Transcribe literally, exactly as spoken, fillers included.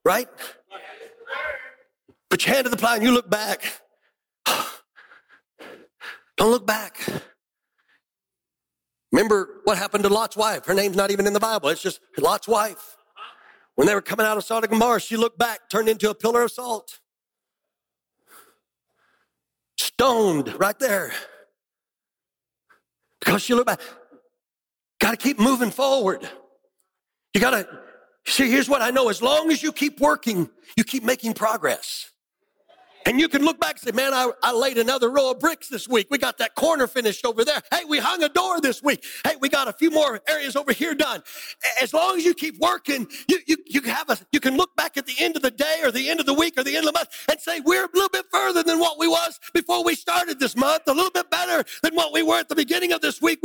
right? Put your hand to the plow and you look back. Don't look back. Remember what happened to Lot's wife. Her name's not even in the Bible. It's just Lot's wife. When they were coming out of Sodom and Gomorrah, she looked back, turned into a pillar of salt. Stoned right there. Because she looked back. Got to keep moving forward. You got to, see, here's what I know. As long as you keep working, you keep making progress. And you can look back and say, man, I, I laid another row of bricks this week. We got that corner finished over there. Hey, we hung a door this week. Hey, we got a few more areas over here done. As long as you keep working, you, you, you, have a, you can look back at the end of the day or the end of the week or the end of the month and say, we're a little bit further than what we was before we started this month, a little bit better than what we were at the beginning of this week.